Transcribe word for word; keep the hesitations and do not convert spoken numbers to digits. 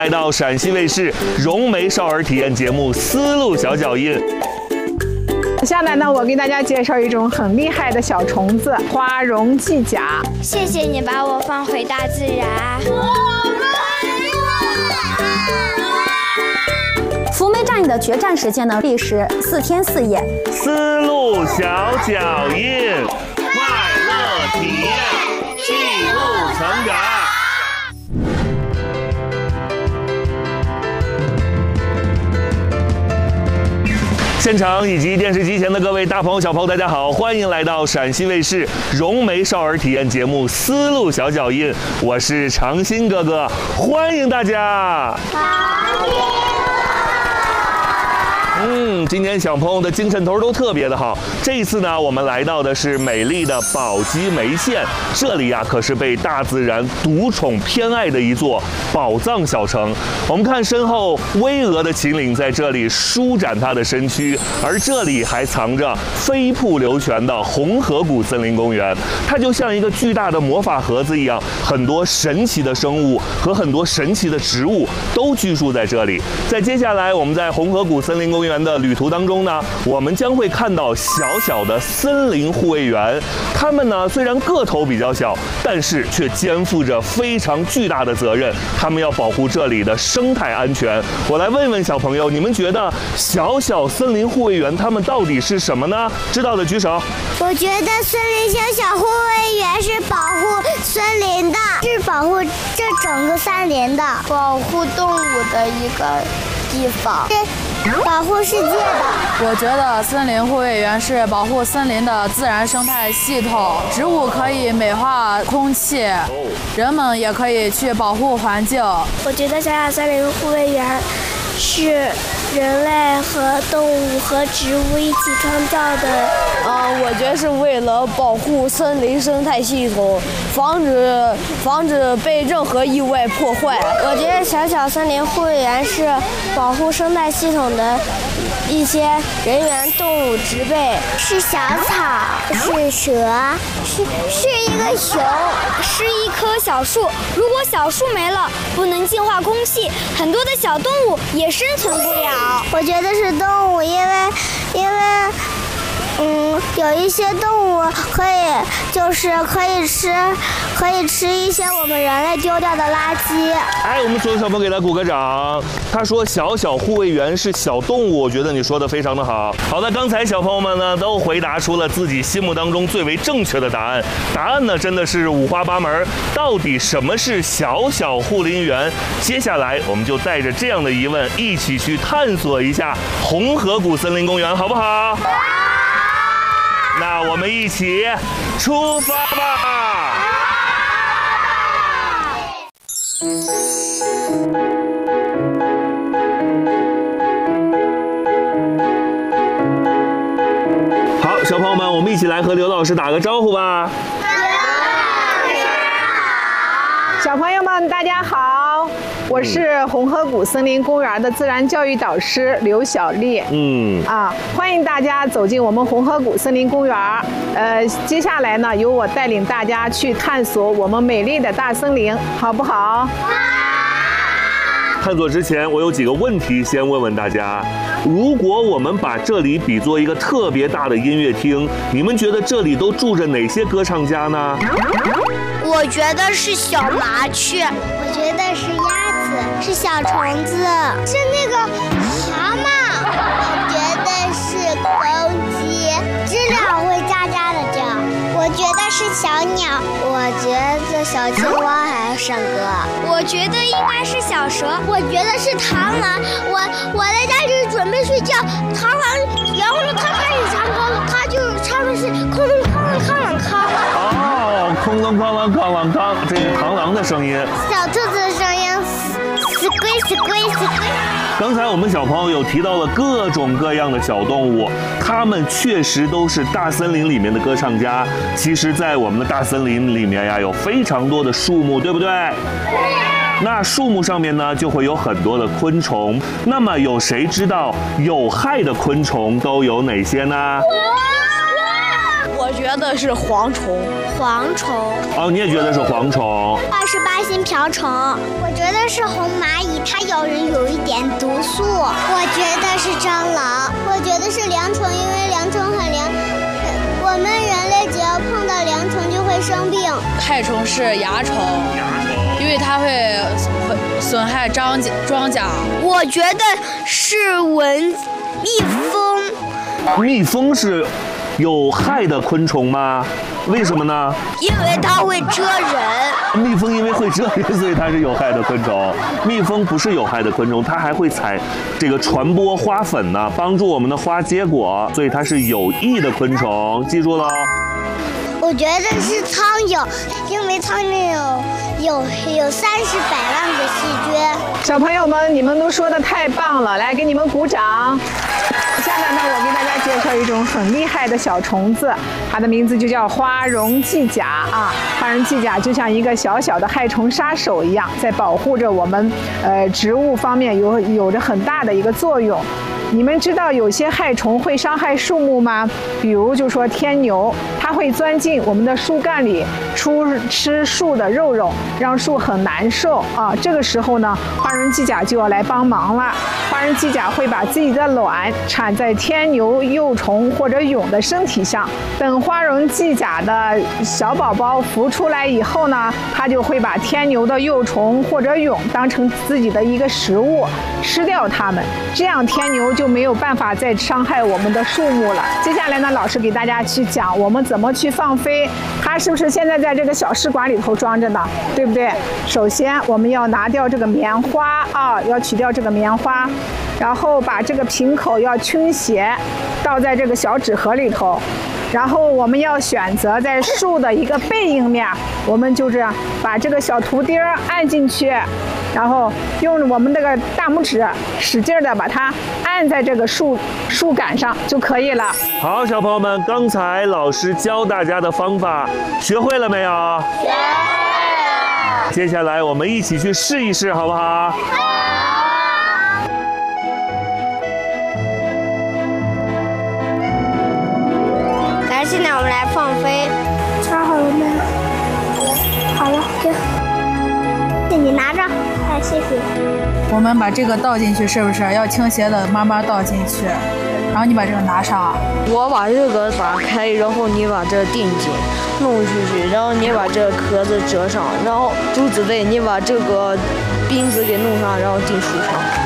来到陕西卫视融媒少儿体验节目《丝路小脚印》。 下来呢，我给大家介绍一种很厉害的小虫子——花绒季甲。 谢谢你把我放回大自然。 扶眉战役的决战时间呢，历时四天四夜。 丝路小脚印，快乐体验，记录成长。现场以及电视机前的各位大朋友、小朋友，大家好，欢迎来到陕西卫视融媒少儿体验节目《丝路小脚印》，我是长新哥哥，欢迎大家。嗯，今天小朋友的精神头都特别的好。这一次呢，我们来到的是美丽的宝鸡眉县，这里呀、啊、可是被大自然独宠偏爱的一座宝藏小城。我们看身后巍峨的秦岭在这里舒展它的身躯，而这里还藏着飞瀑流泉的红河谷森林公园，它就像一个巨大的魔法盒子一样，很多神奇的生物和很多神奇的植物都居住在这里。在接下来我们在红河谷森林公园的旅途当中呢，我们将会看到小小的森林护卫员，他们呢虽然个头比较小，但是却肩负着非常巨大的责任，他们要保护这里的生态安全。我来问问小朋友，你们觉得小小森林护卫员他们到底是什么呢？知道的举手。 我觉得森林小小护卫员是保护森林的，是保护这整个森林的，保护动物的一个地方，是保护世界的。 我觉得森林护卫员是保护森林的自然生态系统，植物可以美化空气，人们也可以去保护环境。 我觉得小小森林护卫员是人类和动物和植物一起创造的。 呃，我觉得是为了保护森林生态系统，防止防止被任何意外破坏。 我觉得小小森林护卫员是保护生态系统的一些人员、动物、植被，是小草，是蛇，是是一个熊，是一棵小树。如果小树没了，不能净化空气，很多的小动物也生存不了。我觉得是动物，因为因为。嗯，有一些动物可以，就是可以吃，可以吃一些我们人类丢掉的垃圾。 哎，我们所有小朋友给他鼓个掌。他说小小护卫员是小动物，我觉得你说的非常的好。好的，刚才小朋友们呢都回答出了自己心目当中最为正确的答案。答案呢真的是五花八门。到底什么是小小护林员？接下来我们就带着这样的疑问，一起去探索一下红河谷森林公园，好不好？那我们一起出发吧！好，小朋友们，我们一起来和刘老师打个招呼吧。 小朋友们，大家好，我是红河谷森林公园的自然教育导师刘小丽。嗯啊，欢迎大家走进我们红河谷森林公园。呃，接下来呢，由我带领大家去探索我们美丽的大森林，好不好？ 探索之前，我有几个问题先问问大家。如果我们把这里比作一个特别大的音乐厅，你们觉得这里都住着哪些歌唱家呢？ 我觉得是小麻雀，我觉得是鸭子，是小虫子，是那个蛤蟆，我觉得是公鸡，知了会喳喳的叫，我觉得是小鸟，我觉得小青蛙还要唱歌，我觉得应该是小蛇，我觉得是螳螂，我我在家里准备睡觉，螳螂，然后呢，它开始唱歌了，它就唱的是空空哐啷哐啷哐。 哦，空啷哐啷哐啷哐，这是螳螂的声音。 小兔子的声音，死龟死龟死龟。 刚才我们小朋友有提到了各种各样的小动物，它们确实都是大森林里面的歌唱家。其实，在我们的大森林里面呀，有非常多的树木，对不对？那树木上面呢，就会有很多的昆虫。那么，有谁知道有害的昆虫都有哪些呢？ 我觉得是蝗虫。 蝗虫。 哦，你也觉得是蝗虫？ 二十八星瓢虫。我觉得是红蚂蚁，它咬人有一点毒素。我觉得是蟑螂。我觉得是凉虫，因为凉虫很凉。我们人类只要碰到凉虫就会生病。 害虫是蚜虫，因为它会损害庄稼庄稼。 我觉得是蚊蜜蜂。 蜜蜂是有害的昆虫吗？为什么呢？ 因为它会蛰人。 蜜蜂因为会蛰人，所以它是有害的昆虫。蜜蜂不是有害的昆虫，它还会采这个传播花粉呢，帮助我们的花结果，所以它是有益的昆虫，记住了。 我觉得是苍蝇，因为苍蝇有有有三十百万个细菌。 小朋友们，你们都说的太棒了，来给你们鼓掌。下面呢，我给大家介绍一种很厉害的小虫子，它的名字就叫花绒寄甲啊。花绒寄甲就像一个小小的害虫杀手一样，在保护着我们呃植物方面有有着很大的一个作用。你们知道有些害虫会伤害树木吗？比如就说天牛，它会钻进我们的树干里，出吃树的肉肉，让树很难受啊。这个时候呢，花绒寄甲就要来帮忙了。花绒寄甲会把自己的卵产在天牛幼虫或者蛹的身体上。等花绒寄甲的小宝宝孵出来以后呢，它就会把天牛的幼虫或者蛹当成自己的一个食物，吃掉它们。这样天牛就就没有办法再伤害我们的树木了。接下来呢，老师给大家去讲我们怎么去放飞。它是不是现在在这个小试管里头装着呢？对不对？首先我们要拿掉这个棉花啊，要取掉这个棉花，然后把这个瓶口要倾斜，倒在这个小纸盒里头。然后我们要选择在树的一个背影面，我们就这样把这个小图钉按进去，然后用我们这个大拇指使劲的把它按在这个树树干上就可以了。 好，小朋友们，刚才老师教大家的方法学会了没有？学会了。接下来我们一起去试一试，好不好？好。 现在我们来放飞，插好了吗？好了，给你拿着，哎，谢谢。 我们把这个倒进去，是不是要倾斜的慢慢倒进去？然后你把这个拿上。 我把这个打开，然后你把这钉紧，弄出去，然后你把这壳子折上，然后珠子类你把这个钉子给弄上，然后钉树上。